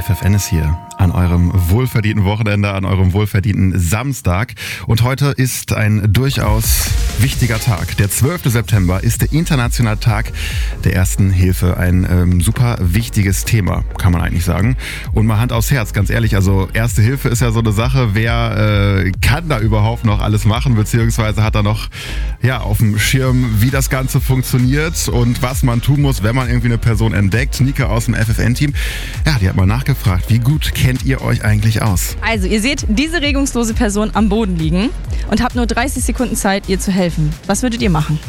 FFN ist hier an eurem wohlverdienten Wochenende, an eurem wohlverdienten Samstag. Und heute ist ein durchaus wichtiger Tag. Der 12. September ist der internationale Tag der Ersten Hilfe. Ein super wichtiges Thema, kann man eigentlich sagen. Und mal Hand aufs Herz, ganz ehrlich, also Erste Hilfe ist ja so eine Sache, wer kann da überhaupt noch alles machen, beziehungsweise hat da noch auf dem Schirm, wie das Ganze funktioniert und was man tun muss, wenn man irgendwie eine Person entdeckt. Nika aus dem FFN-Team, die hat mal nachgefragt, wie gut kennt ihr euch eigentlich aus? Also, ihr seht diese regungslose Person am Boden liegen und habt nur 30 Sekunden Zeit, ihr zu helfen. Was würdet ihr machen?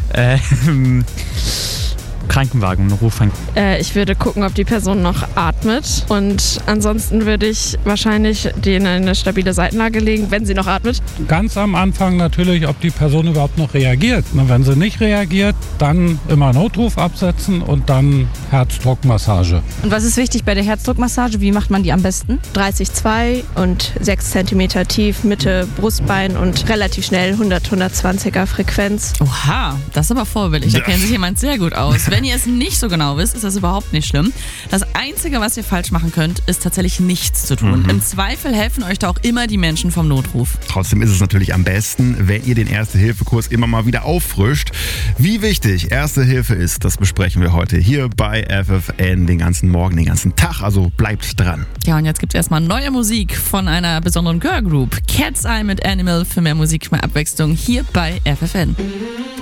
Krankenwagen rufen. Ich würde gucken, ob die Person noch atmet, und ansonsten würde ich wahrscheinlich die in eine stabile Seitenlage legen, wenn sie noch atmet. Ganz am Anfang natürlich, ob die Person überhaupt noch reagiert. Wenn sie nicht reagiert, dann immer Notruf absetzen und dann Herzdruckmassage. Und was ist wichtig bei der Herzdruckmassage? Wie macht man die am besten? 30,2 und 6 cm tief, Mitte, Brustbein und relativ schnell 100-120er Frequenz. Oha, das ist aber vorbildlich. Da kennt sich jemand sehr gut aus. Wenn ihr es nicht so genau wisst, ist das überhaupt nicht schlimm. Das Einzige, was ihr falsch machen könnt, ist tatsächlich nichts zu tun. Im Zweifel helfen euch da auch immer die Menschen vom Notruf. Trotzdem ist es natürlich am besten, wenn ihr den Erste-Hilfe-Kurs immer mal wieder auffrischt. Wie wichtig Erste Hilfe ist, das besprechen wir heute hier bei FFN den ganzen Morgen, den ganzen Tag. Also bleibt dran. Ja, und jetzt gibt es erstmal neue Musik von einer besonderen Girl Group. Cat's Eye mit Animal. Für mehr Musik, mehr Abwechslung hier bei FFN.